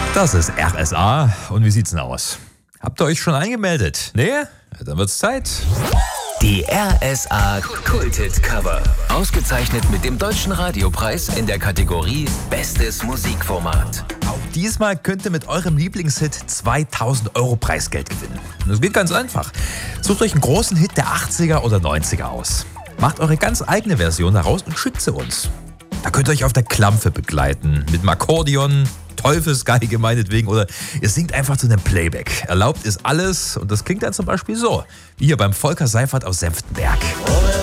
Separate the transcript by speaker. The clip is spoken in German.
Speaker 1: Das ist RSA. Und wie sieht's denn aus? Habt ihr euch schon angemeldet? Nee? Ja, dann wird's Zeit.
Speaker 2: Die RSA Kulthit Cover. Ausgezeichnet mit dem Deutschen Radiopreis in der Kategorie Bestes Musikformat.
Speaker 1: Auch diesmal könnt ihr mit eurem Lieblingshit 2000 € Preisgeld gewinnen. Und das geht ganz einfach. Sucht euch einen großen Hit der 80er oder 90er aus. Macht eure ganz eigene Version daraus und schickt sie uns. Da könnt ihr euch auf der Klampfe begleiten. Mit dem Akkordeon, Teufelsgeige meinetwegen, oder ihr singt einfach zu einem Playback. Erlaubt ist alles und das klingt dann zum Beispiel so, wie hier beim Volker Seifert aus Senftenberg.